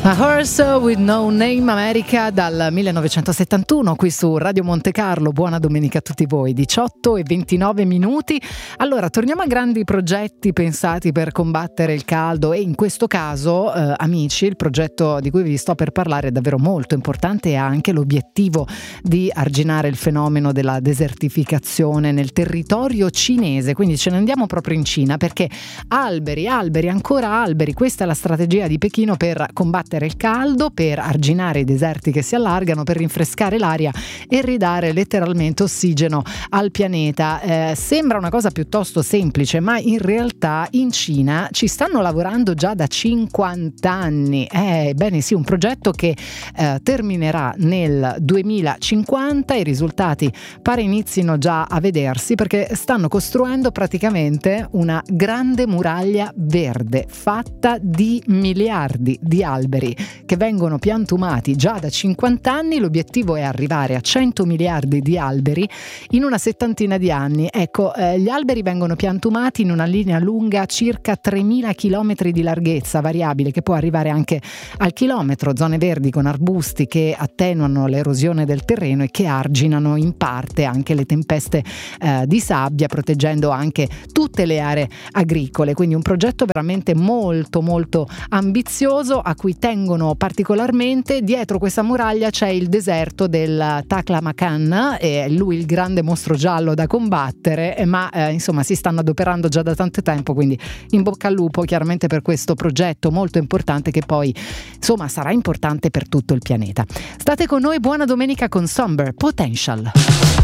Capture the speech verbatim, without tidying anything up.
A Horse with No Name America dal millenovecentosettantuno qui su Radio Monte Carlo. Buona domenica a tutti voi, diciotto e ventinove minuti. Allora, torniamo a grandi progetti pensati per combattere il caldo e in questo caso, eh, amici, il progetto di cui vi sto per parlare è davvero molto importante e ha anche l'obiettivo di arginare il fenomeno della desertificazione nel territorio cinese. Quindi ce ne andiamo proprio in Cina perché alberi, alberi, ancora alberi, questa è la strategia di Pechino per combattere il caldo, per arginare i deserti che si allargano, per rinfrescare l'aria e ridare letteralmente ossigeno al pianeta. Eh, sembra una cosa piuttosto semplice, ma in realtà in Cina ci stanno lavorando già da cinquanta anni. Eh, bene sì, un progetto che eh, terminerà nel duemilacinquanta. I risultati pare inizino già a vedersi perché stanno costruendo praticamente una grande muraglia verde fatta di miliardi di alberi che vengono piantumati già da cinquanta anni. L'obiettivo è arrivare a cento miliardi di alberi in una settantina di anni. Ecco, eh, gli alberi vengono piantumati in una linea lunga circa tremila chilometri di larghezza, variabile, che può arrivare anche al chilometro, zone verdi con arbusti che attenuano l'erosione del terreno e che arginano in parte anche le tempeste eh, di sabbia, proteggendo anche tutte le aree agricole. Quindi un progetto veramente molto molto ambizioso a cui tengono particolarmente. Dietro questa muraglia c'è il deserto del Taklamakan e lui il grande mostro giallo da combattere, ma eh, insomma si stanno adoperando già da tanto tempo, quindi in bocca al lupo chiaramente per questo progetto molto importante che poi insomma sarà importante per tutto il pianeta. State con noi, buona domenica con Somber Potential.